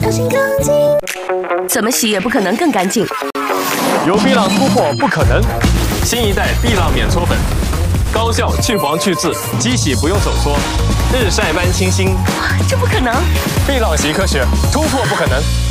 小心更紧。怎么洗也不可能更干净。 有碧浪突破不可能，新一代碧浪免搓粉，高效去黄去渍，机洗不用手搓，日晒般清新。 这不可能！ 碧浪洗科学，突破不可能。